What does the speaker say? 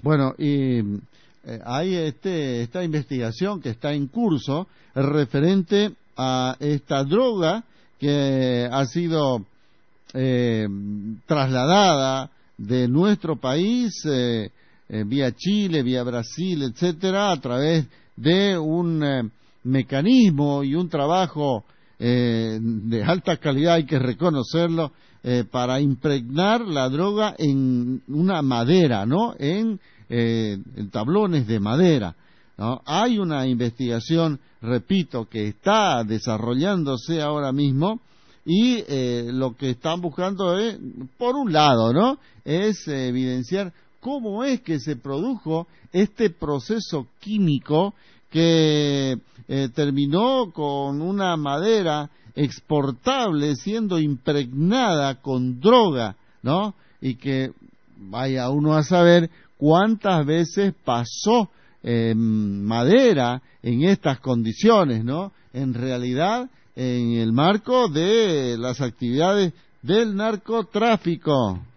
Bueno, y hay esta investigación que está en curso referente a esta droga que ha sido trasladada de nuestro país vía Chile, vía Brasil, etcétera, a través de un mecanismo y un trabajo de alta calidad, hay que reconocerlo, para impregnar la droga en una madera, ¿no? En tablones de madera, ¿no? Hay una investigación, repito, que está desarrollándose ahora mismo y lo que están buscando es, por un lado, ¿no?, es evidenciar cómo es que se produjo este proceso químico que terminó con una madera exportable siendo impregnada con droga, ¿no? Y que vaya uno a saber cuántas veces pasó madera en estas condiciones, ¿no? En realidad, en el marco de las actividades del narcotráfico.